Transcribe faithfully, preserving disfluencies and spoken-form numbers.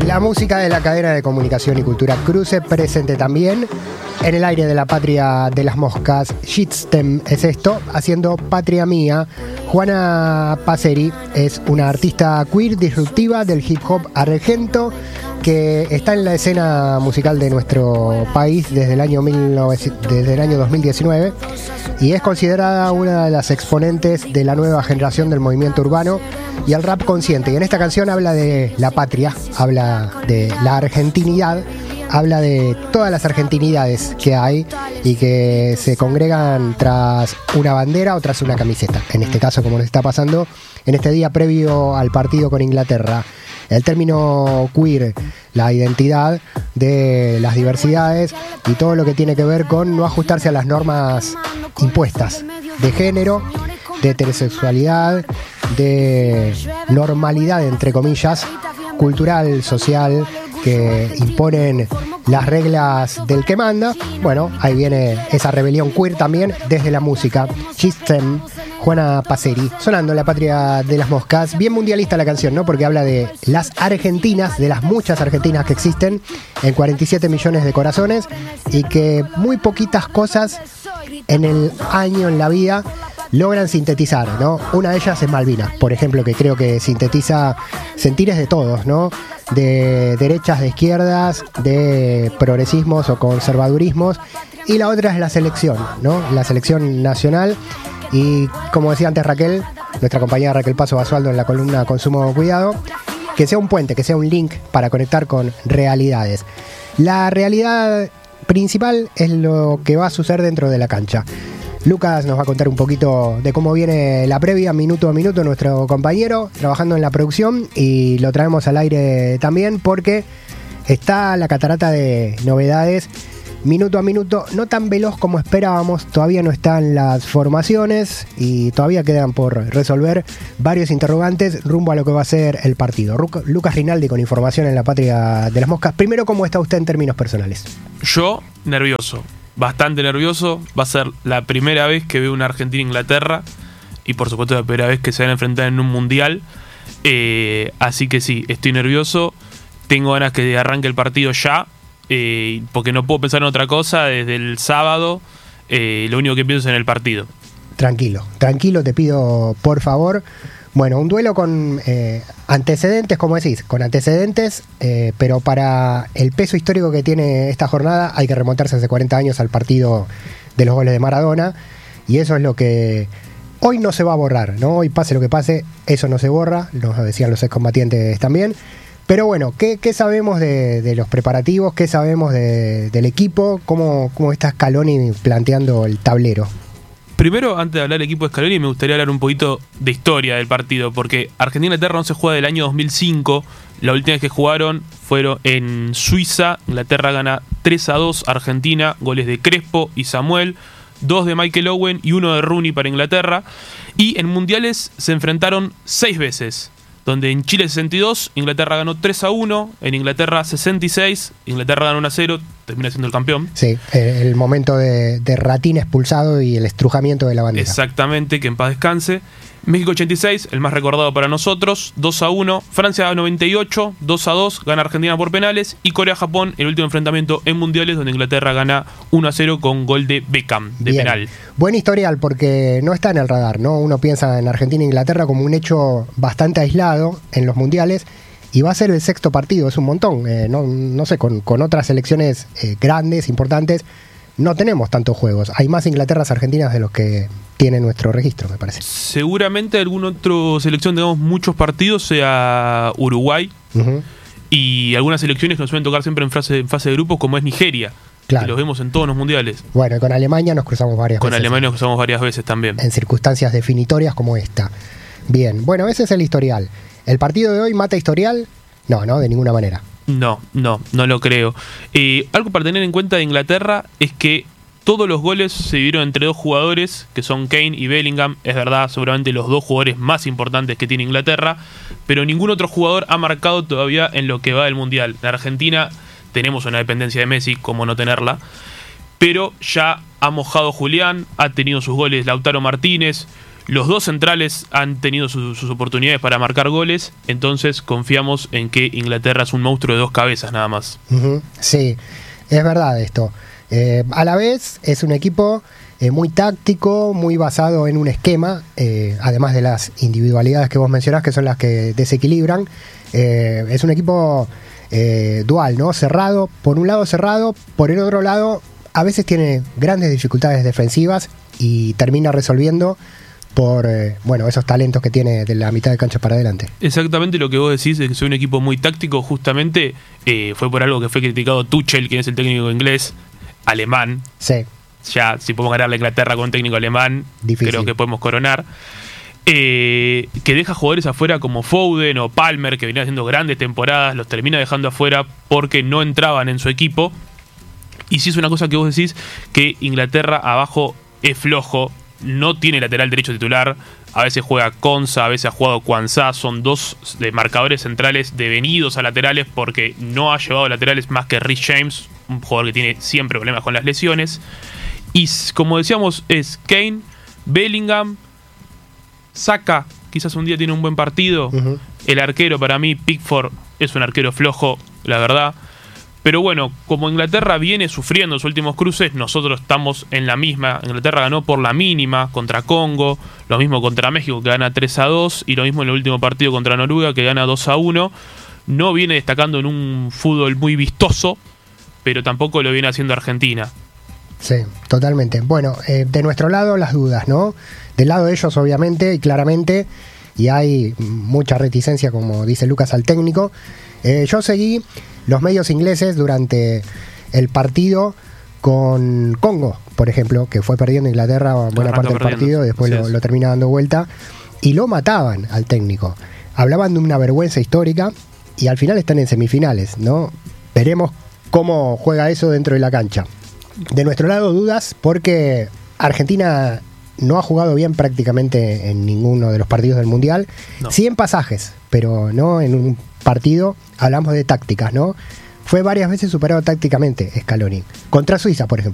La música de la cadena de comunicación y cultura Cruce, presente también en el aire de la patria de las moscas. Shitstem es esto, haciendo Patria Mía. Juana Passeri es una artista queer disruptiva del hip hop argento que está en la escena musical de nuestro país desde el año mil novecientos, desde el año dos mil diecinueve, y es considerada una de las exponentes de la nueva generación del movimiento urbano y el rap consciente. Y en esta canción habla de la patria, habla de la argentinidad, habla de todas las argentinidades que hay y que se congregan tras una bandera o tras una camiseta. En este caso, como nos está pasando en este día previo al partido con Inglaterra. El término queer, la identidad de las diversidades y todo lo que tiene que ver con no ajustarse a las normas impuestas de género, de heterosexualidad, de normalidad, entre comillas, cultural, social, que imponen las reglas del que manda. Bueno, ahí viene esa rebelión queer también desde la música. Shitstem, Juana Passeri, sonando La Patria de las Moscas. Bien mundialista la canción, ¿no? Porque habla de las argentinas, de las muchas argentinas que existen en cuarenta y siete millones de corazones, y que muy poquitas cosas en el año, en la vida, logran sintetizar, ¿no? Una de ellas es Malvinas, por ejemplo, que creo que sintetiza sentires de todos, ¿no? De derechas, de izquierdas, de progresismos o conservadurismos. Y la otra es la selección, ¿no? La selección nacional. Y como decía antes Raquel, nuestra compañera Raquel Paso Basualdo en la columna Consumo Cuidado, que sea un puente, que sea un link para conectar con realidades. La realidad principal es lo que va a suceder dentro de la cancha. Lucas nos va a contar un poquito de cómo viene la previa, minuto a minuto, nuestro compañero trabajando en la producción, y lo traemos al aire también porque está la catarata de novedades minuto a minuto, no tan veloz como esperábamos. Todavía no están las formaciones y todavía quedan por resolver varios interrogantes rumbo a lo que va a ser el partido. Ruc- Lucas Rinaldi con información en La Patria de las Moscas. Primero, ¿cómo está usted en términos personales? Yo, nervioso. Bastante nervioso. Va a ser la primera vez que veo una Argentina-Inglaterra y por supuesto la primera vez que se van a enfrentar en un mundial. Eh, así que sí, estoy nervioso. Tengo ganas que arranque el partido ya, eh, porque no puedo pensar en otra cosa desde el sábado. Eh, lo único que pienso es en el partido. Tranquilo, tranquilo, te pido por favor. Bueno, un duelo con eh, antecedentes, como decís, con antecedentes, eh, pero para el peso histórico que tiene esta jornada hay que remontarse hace cuarenta años al partido de los goles de Maradona, y eso es lo que hoy no se va a borrar, ¿no? Hoy pase lo que pase, eso no se borra, nos decían los excombatientes también. Pero bueno, ¿qué, qué sabemos de, de los preparativos? ¿Qué sabemos de, del equipo? ¿Cómo, cómo está Scaloni planteando el tablero? Primero, antes de hablar del equipo de Scaloni, me gustaría hablar un poquito de historia del partido, porque Argentina-Inglaterra no se juega del año dos mil cinco. La última vez que jugaron fueron en Suiza. Inglaterra gana tres a dos a Argentina, goles de Crespo y Samuel, dos de Michael Owen y uno de Rooney para Inglaterra. Y en mundiales se enfrentaron seis veces, donde en Chile sesenta y dos, Inglaterra ganó tres a uno, en Inglaterra sesenta y seis, Inglaterra ganó uno a cero, termina siendo el campeón. Sí, el momento de, de Ratín expulsado y el estrujamiento de la bandera. Exactamente, que en paz descanse. México ochenta y seis, el más recordado para nosotros, dos a uno. Francia noventa y ocho, dos a dos, gana Argentina por penales. Y Corea-Japón, el último enfrentamiento en mundiales, donde Inglaterra gana uno a cero con gol de Beckham, de Bien. penal. Buen historial, porque no está en el radar, ¿no? Uno piensa en Argentina e Inglaterra como un hecho bastante aislado en los mundiales, y va a ser el sexto partido, es un montón. Eh, no, no sé, con, con otras selecciones eh, grandes, importantes, no tenemos tantos juegos. Hay más Inglaterras argentinas de los que tiene nuestro registro, me parece. Seguramente alguna otra selección tengamos muchos partidos, sea Uruguay, uh-huh. y algunas selecciones que nos suelen tocar siempre en fase, en fase de grupos, como es Nigeria. Claro. Que los vemos en todos los mundiales. Bueno, y con Alemania nos cruzamos varias con veces. Con Alemania nos cruzamos varias veces también. En circunstancias definitorias como esta. Bien, bueno, ese es el historial. ¿El partido de hoy mata historial? No, no, de ninguna manera. No, no, no lo creo. Eh, algo para tener en cuenta de Inglaterra es que todos los goles se dieron entre dos jugadores, que son Kane y Bellingham. Es verdad, seguramente los dos jugadores más importantes que tiene Inglaterra, pero ningún otro jugador ha marcado todavía en lo que va del Mundial. En Argentina tenemos una dependencia de Messi, como no tenerla, pero ya ha mojado Julián, ha tenido sus goles Lautaro Martínez, Los dos centrales han tenido su, sus oportunidades para marcar goles, entonces confiamos en que Inglaterra es un monstruo de dos cabezas nada más. Uh-huh. Sí, es verdad esto. Eh, a la vez es un equipo eh, muy táctico, muy basado en un esquema, eh, además de las individualidades que vos mencionás, que son las que desequilibran. Eh, es un equipo eh, dual, ¿no? Cerrado, por un lado cerrado, por el otro lado a veces tiene grandes dificultades defensivas y termina resolviendo por eh, bueno, esos talentos que tiene de la mitad de cancha para adelante. Exactamente lo que vos decís, de que soy un equipo muy táctico, justamente eh, fue por algo que fue criticado Tuchel, quien es el técnico inglés, alemán. Sí. Ya, si podemos ganar la Inglaterra con un técnico alemán, difícil. Creo que podemos coronar. Eh, que deja jugadores afuera como Foden o Palmer, que venían haciendo grandes temporadas, los termina dejando afuera porque no entraban en su equipo. Y sí es una cosa que vos decís, que Inglaterra abajo es flojo, no tiene lateral derecho titular, a veces juega Konsa, a veces ha jugado Kwanzaa, son dos de marcadores centrales devenidos a laterales porque no ha llevado laterales más que Reece James, un jugador que tiene siempre problemas con las lesiones. Y como decíamos, es Kane, Bellingham, Saka, quizás un día tiene un buen partido. Uh-huh. El arquero, para mí, Pickford, es un arquero flojo, la verdad. Pero bueno, como Inglaterra viene sufriendo sus últimos cruces, nosotros estamos en la misma. Inglaterra ganó por la mínima contra Congo, lo mismo contra México, que gana tres a dos, y lo mismo en el último partido contra Noruega, que gana dos a uno. No viene destacando en un fútbol muy vistoso, pero tampoco lo viene haciendo Argentina. Sí, totalmente. Bueno, eh, de nuestro lado las dudas, ¿no? Del lado de ellos, obviamente, y claramente, y hay mucha reticencia, como dice Lucas, al técnico. Eh, yo seguí los medios ingleses durante el partido con Congo, por ejemplo, que fue perdiendo Inglaterra buena parte del partido y después lo, lo termina dando vuelta, y lo mataban al técnico. Hablaban de una vergüenza histórica y al final están en semifinales, ¿no? Veremos cómo juega eso dentro de la cancha. De nuestro lado, dudas, porque Argentina no ha jugado bien prácticamente en ninguno de los partidos del Mundial. No. Sí en pasajes, pero no en un partido. Hablamos de tácticas, ¿no? Fue varias veces superado tácticamente Scaloni. Contra Suiza, por ejemplo.